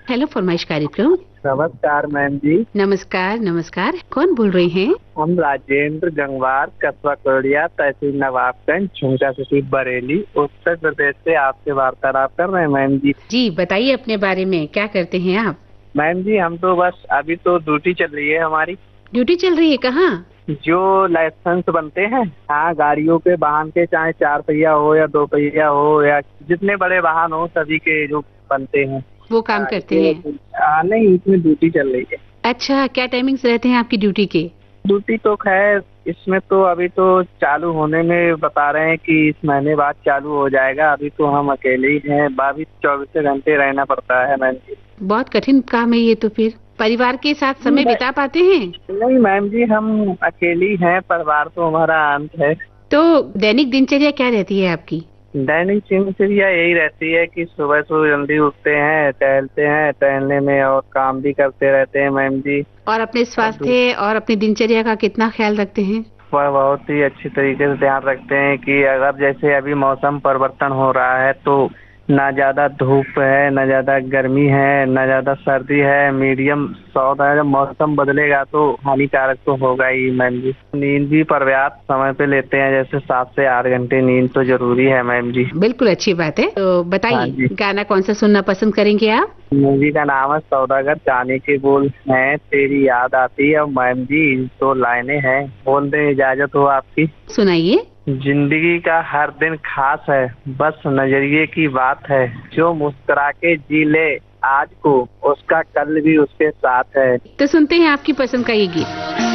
Hello फरमाइश कार्यक्रम। नमस्कार मैम जी। नमस्कार नमस्कार, कौन बोल रहे हैं? हम राजेंद्र गंगवार, कस्बा कोडिया, तहसील नवाबगंज, झुमका सिटी, बरेली, उत्तर प्रदेश से आपसे वार्तालाप कर रहे हैं मैम जी। जी बताइए अपने बारे में, क्या करते हैं आप? मैम जी हम तो बस अभी तो ड्यूटी चल रही है हमारी। ड्यूटी चल रही है कहाँ? जो लाइसेंस बनते हैं, हाँ, गाड़ियों के वाहन के, चाहे 4 पहिया हो या 2 पहिया हो या जितने बड़े वाहन हो सभी के जो बनते हैं। वो काम करते हैं? नहीं, इसमें ड्यूटी चल रही है। अच्छा, क्या टाइमिंग्स रहते हैं आपकी ड्यूटी के? ड्यूटी तो खैर इसमें तो अभी तो चालू होने में बता रहे हैं कि इस महीने बाद चालू हो जाएगा। अभी तो हम अकेले ही हैं, 22-24 घंटे रहना पड़ता है मैम जी। बहुत कठिन काम है ये तो। फिर परिवार के साथ समय बिता पाते हैं? नहीं मैम जी, हम अकेले ही हैं, परिवार तो हमारा अंत है। तो दैनिक दिनचर्या क्या रहती है आपकी? दैनिक दिनचर्या यही रहती है कि सुबह सुबह जल्दी उठते हैं, टहलते हैं, टहलने में और काम भी करते रहते हैं मैम जी। और अपने स्वास्थ्य और अपनी दिनचर्या का कितना ख्याल रखते हैं? वह बहुत ही अच्छी तरीके से ध्यान रखते हैं कि अगर जैसे अभी मौसम परिवर्तन हो रहा है तो ना ज़्यादा धूप है, ना ज़्यादा गर्मी है, ना ज़्यादा सर्दी है, मीडियम सौद है। जब मौसम बदलेगा तो हानिकारक तो होगा ही मैम जी। नींद भी पर्याप्त समय पे लेते हैं, जैसे 7 से 8 घंटे नींद तो जरूरी है मैम जी। बिल्कुल अच्छी बात है। तो हाँ बताइए, जी। गाना कौन सा सुनना पसंद करेंगे आप? मूवी का नाम है सौदागर, जाने के बोल हैं, तेरी याद आती है। मैम जी 2 लाइनें हैं, बोल दें, इजाजत हो आपकी? सुनाइए। जिंदगी का हर दिन खास है, बस नजरिए की बात है। जो मुस्कुरा के जी ले आज को, उसका कल भी उसके साथ है। तो सुनते हैं आपकी पसंद का ये गीत।